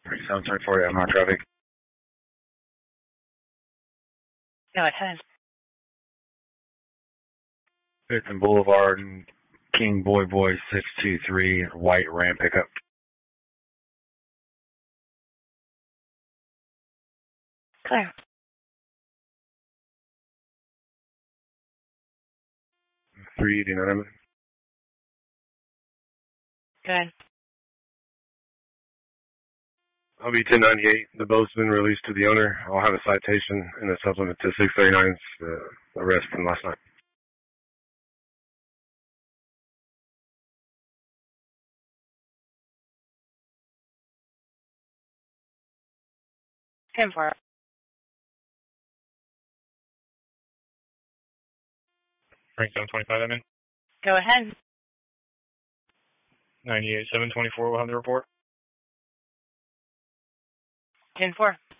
724, I'm on traffic. Go ahead. Pittston Boulevard and King Boy 623, white Ram pickup. Clear. Three, do you know what I mean? Good. I'll be 1098. The boat's been released to the owner. I'll have a citation and a supplement to 639's arrest from last night. Him for it. Frank 725, I'm in. Go ahead. 98, 724, we'll have the report. 10-4.